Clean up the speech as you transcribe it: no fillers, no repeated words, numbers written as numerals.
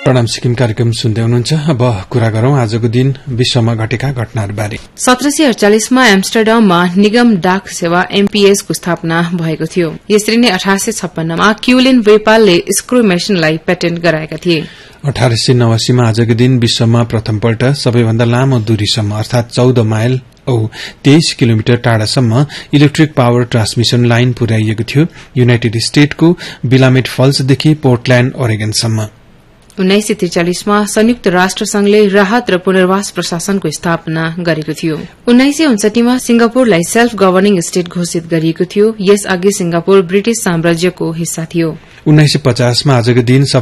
प्रणाम सिक्किम कार्यक्रम सुन्दै हुनुहुन्छ। अब कुरा गरौं आजको दिन विश्वमा घटेका घटनाहरूबारे। 1748 मा एम्स्टरडममा निगम डाक सेवा एमपीएस को स्थापना भएको थियो। यसरी नै 1856 मा क्युलिन वेपालले स्क्रू मेसिनलाई पेटेन्ट गराएका थिए। 1889 मा आजको दिन विश्वमा प्रथमपल्ट सबैभन्दा लामो दूरीसम्म अर्थात 14 माइल औ 23 किलोमिटर टाढासम्म इलेक्ट्रिक पावर ट्रान्समिशन लाइन पुर्याइएको थियो। युनाइटेड स्टेटको विलामेट फल्सदेखि पोर्टल्याण्ड ओरेगनसम्म। 1943 मा संयुक्त राष्ट्र संघले राहत र पुनर्वास प्रशासनको स्थापना गरेको थियो। 1959 मा सिंगापुरलाई सेल्फ गभर्निङ स्टेट घोषित गरिएको थियो। यसअघि सिंगापुर ब्रिटिश साम्राज्यको हिस्सा थियो। 1950 मा आजको दिन